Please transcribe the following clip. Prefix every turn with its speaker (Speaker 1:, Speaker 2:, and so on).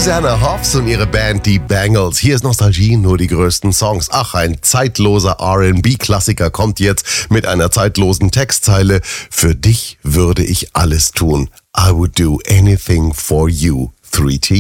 Speaker 1: Susanna Hoffs und ihre Band Die Bangles. Hier ist Nostalgie, nur die größten Songs. Ach, ein zeitloser R&B-Klassiker kommt jetzt mit einer zeitlosen Textzeile. Für dich würde ich alles tun. I would do anything for you. 3T.